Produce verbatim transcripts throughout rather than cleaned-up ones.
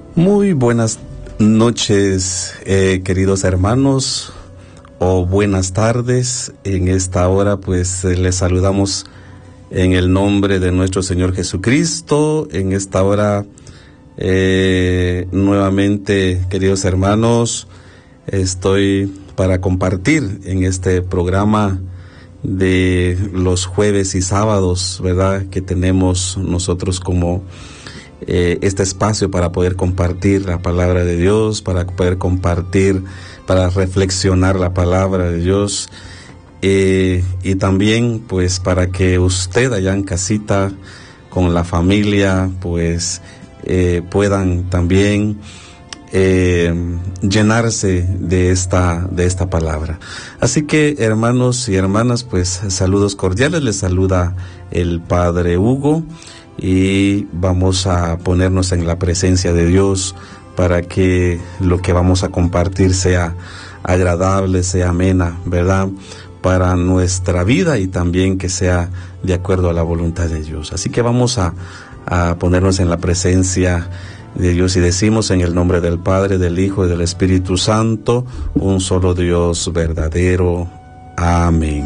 Muy buenas noches, eh, queridos hermanos, o buenas tardes. En esta hora, pues, eh, les saludamos en el nombre de nuestro Señor Jesucristo. En esta hora, eh, nuevamente, queridos hermanos, estoy para compartir en este programa de los jueves y sábados, ¿verdad?, que tenemos nosotros como eh, este espacio para poder compartir la palabra de Dios, para poder compartir, para reflexionar la palabra de Dios, eh, y también pues para que usted allá en casita con la familia pues eh, puedan también Eh, llenarse de esta de esta palabra. Así que, hermanos y hermanas, pues saludos cordiales. Les saluda el Padre Hugo y vamos a ponernos en la presencia de Dios para que lo que vamos a compartir sea agradable, sea amena, ¿verdad?, para nuestra vida, y también que sea de acuerdo a la voluntad de Dios. Así que vamos a, a ponernos en la presencia de Dios y decimos: en el nombre del Padre, del Hijo y del Espíritu Santo, un solo Dios verdadero. Amén.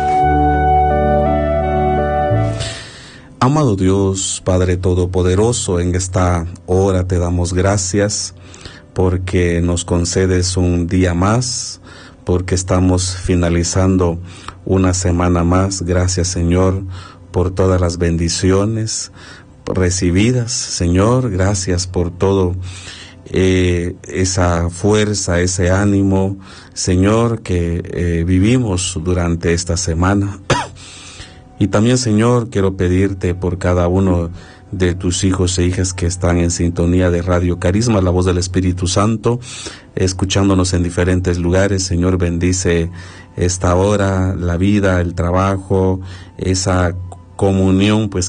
Amado Dios, Padre Todopoderoso, en esta hora te damos gracias porque nos concedes un día más, porque estamos finalizando una semana más. Gracias, Señor, por todas las bendiciones recibidas, Señor. Gracias por todo, eh, esa fuerza, ese ánimo, Señor, que eh, vivimos durante esta semana. Y también, Señor, quiero pedirte por cada uno de tus hijos e hijas que están en sintonía de Radio Carisma, la voz del Espíritu Santo, escuchándonos en diferentes lugares. Señor, bendice esta hora, la vida, el trabajo, esa comunión pues